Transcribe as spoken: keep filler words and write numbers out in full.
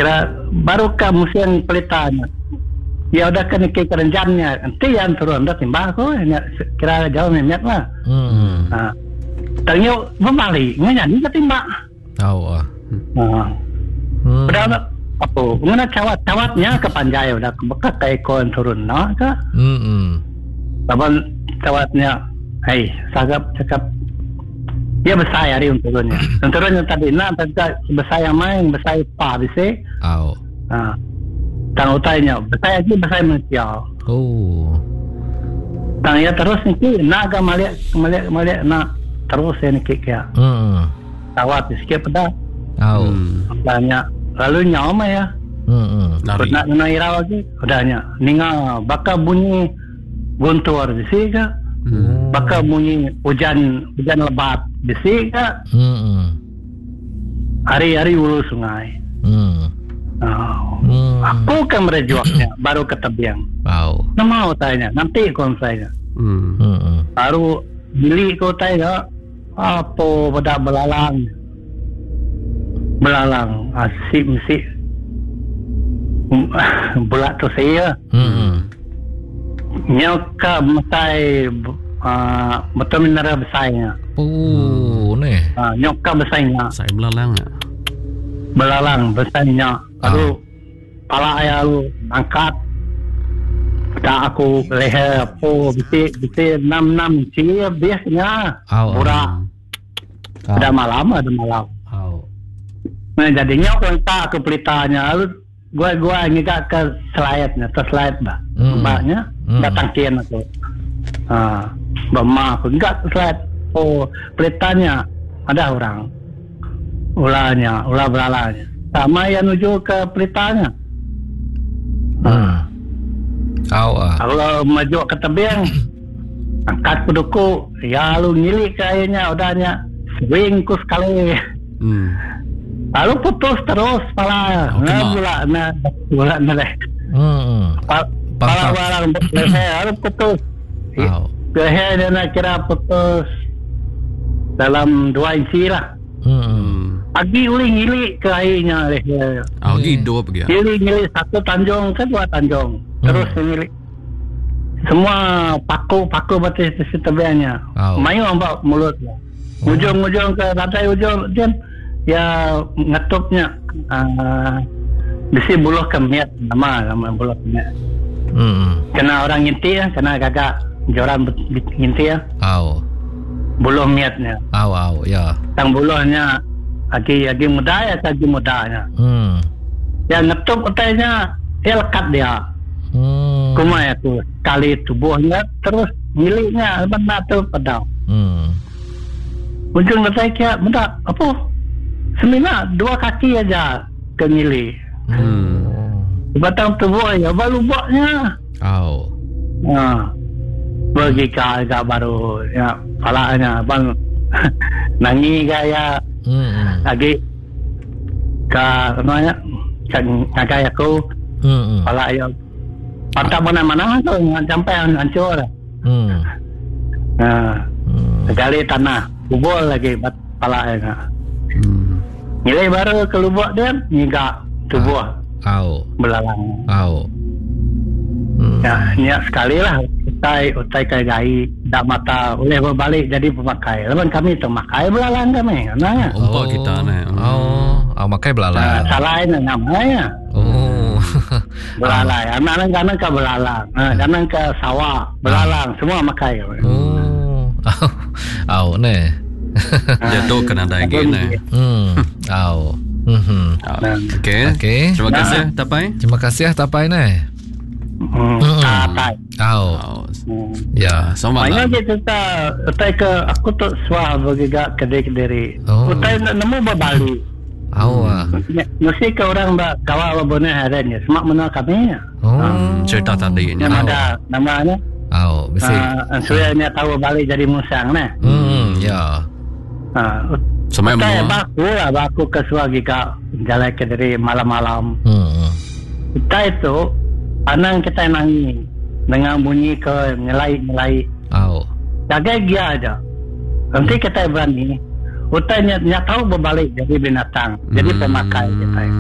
kira barukah musim pelitanya. Ya udah kan ke kerenjannya. Nanti yang turun dah timbang aku kira jauh memet lah. Hmm. Nah, ternyata membalik nyanyi ke timbang. Tahu ah. Nah. Hmm. Udah apa? Mana cawat-cawatnya ke panjai udah bekas ke ekor turun nak ke? Hmm. Laban cawatnya, hei, sagap cakap. Dia besar hari untuk turunnya. Untuk turunnya tadi nak tak besar yang main, besar pa bisa. Tahu. Ah. Tang utainya besar lagi besar manusia. Oh. Tang ya terus ni nak ke malik malik malik nak terus ni kaya. Hmm. Cawat sikit pedas. Tahu. Banyak. Lalu nyama ya. Hmm. Lari. Nak nak ira lagi. Udahnya. Ninga bakal bunyi guntur bisi ke? Hmm. Bakal bunyi hujan hujan lebat bisi ke? Hmm. Hari-hari ulu sungai. Hmm. Oh. Hmm. Aku kan merejuaknya baru ke tebiang. Tahu. Nak mau tanya. Nanti kon saya. Hmm. Hmm. Baru beli kau tanya. Apa pada belalang. Belalang asik mesti bulat tu saya Hmm. nyoka mesai uh, betul mineral besarnya Oh, ni. uh, nyoka besarnya Saya belalang tak? belalang besarnya lalu pala ayah lu angkat tak aku leher apa bisa bisa enam enam cia biasanya Au. budak ada malam ada malam. Tahu. Nah jadinya aku tak ke pelitanya lalu gua gua ngigak ke slide-nya, ke slide bah. Hmm. Mbaknya Hmm. datang kian aku. Ah, mbak aku enggak ke slide. Oh, pelitanya ada orang. Ulahnya, ulah belalanya. Sama yang menuju ke pelitanya. Hmm. Tahu ah. Kalau maju ke tebing angkat kuduku, ya lu ngilik kayaknya udahnya swing ku sekali. Hmm. Lalu putus terus pala. Oh, Nah, kemak. bola na bola na leh. Hmm. Pa- Pala barang leher lalu putus. Tahu. Leher dia nak kira putus dalam dua inci lah. Hmm. Hmm. Pagi uling ngilik ke airnya leher. Ah, gitu apa dia? Ngilik ngilik satu tanjung ke dua tanjung. Terus ngilik. Semua paku-paku batis di tebingnya. Oh. Mayu ambak mulut. Ujung-ujung ke rantai ujung dia ya ngetupnya uh, bisi buluh kemiat nama nama buluh kemiat. Hmm. Kena orang nginti ya, kena gagak joran nginti ya. Tahu. Buluh miatnya. Tahu, tahu. Ya. Tang buluhnya lagi lagi muda ya, lagi mudanya. Hmm. Ya ngetup utainya, ya lekat dia. Hmm. Kuma ya tuh kali tubuhnya terus miliknya benar tuh pedang. Hmm. Ujung letai kia benda apa? Semina dua kaki aja ke ngili. Hmm. Batang tubuh ya baru buatnya. Tahu. Nah, pergi ke agak baru ya palanya bang nangi gaya Hmm. lagi ke namanya ke gaya aku Hmm. pala ya patah mana-mana tu sampai hancur. Hmm. Nah, Hmm. sekali tanah kubur lagi bat palanya. Hmm. Nilai baru ke lubuk dia nyiga tubuh Tahu. belalang. Tahu. Hmm. Ya, niat sekali lah utai utai kai gai dak mata boleh berbalik jadi pemakai. Lawan kami tu makai belalang kami. Nah, Umpak kita ni. Oh, oh makai nah belalang. salah ini namanya. Oh. Belalang. Anak kanan ke belalang. Nah, kanan ke sawah belalang semua makai. Oh. Au ne. Jatuh kena daging ni. Hmm. Au. Hmm. Ah, Okey. Okey. Terima kasih Tapai. Terima kasih Tapai ne. Hmm, Hmm. tatai. Au. Oh, Hmm. Ya. selamat Banyak lah. je cerita utai ke aku tu suah bergegak kedai-kedai. Oh. Utai nak nemu berbalik. Au ah. Mesti ke orang mbak kawal berbunyi harian Semak mana kami ya. Oh. Hmm, cerita tadi ni. Yang Tahu. ada namanya. Au, besi. Uh, Suanya tahu balik jadi musang ni. Hmm, ya. Uh, Semai Saya menua. baku lah baku ke suagi kak jalan ke dari malam-malam. Hmm. Kita itu anang kita nangi dengan bunyi ke nyelai-nyelai. Au. Jaga dia aja. Nanti kita berani. Utanya nya tahu berbalik jadi binatang, jadi Hmm. pemakai kita.